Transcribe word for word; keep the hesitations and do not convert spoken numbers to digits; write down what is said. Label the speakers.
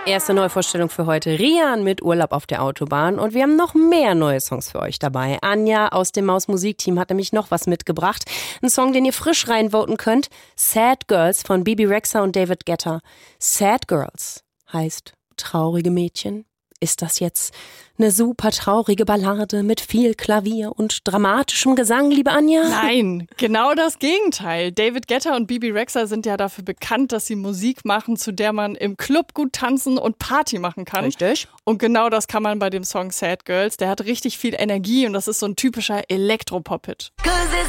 Speaker 1: Erste Neuvorstellung für heute. Rian mit Urlaub auf der Autobahn. Und wir haben noch mehr neue Songs für euch dabei. Anja aus dem Maus-Musik-Team hat nämlich noch was mitgebracht. Ein Song, den ihr frisch reinvoten könnt. Sad Girls von Bebe Rexha und David Guetta. Sad Girls heißt traurige Mädchen. Ist das jetzt eine super traurige Ballade mit viel Klavier und dramatischem Gesang, liebe Anja?
Speaker 2: Nein, genau das Gegenteil. David Guetta und Bebe Rexha sind ja dafür bekannt, dass sie Musik machen, zu der man im Club gut tanzen und Party machen kann.
Speaker 1: Richtig.
Speaker 2: Und genau das kann man bei dem Song Sad Girls. Der hat richtig viel Energie und das ist so ein typischer Elektropop-Hit.